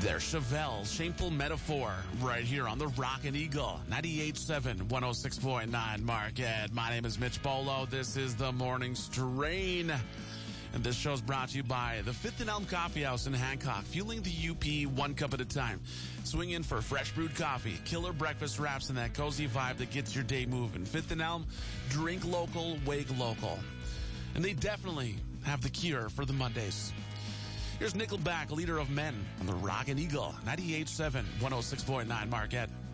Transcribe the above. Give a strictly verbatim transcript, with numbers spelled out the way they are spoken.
There's Chevelle's Shameful Metaphor right here on the Rockin' Eagle, ninety-eight point seven, one oh six point nine Marquette. My name is Mitch Bolo. This is the Morning Strain. And this show is brought to you by the Fifth and Elm Coffee House in Hancock, fueling the U P one cup at a time. Swing in for fresh brewed coffee, killer breakfast wraps, and that cozy vibe that gets your day moving. Fifth and Elm, drink local, wake local. And they definitely have the cure for the Mondays. Here's Nickelback, Leader of Men, on the Rockin' Eagle, ninety-eight point seven, one oh six point nine Marquette.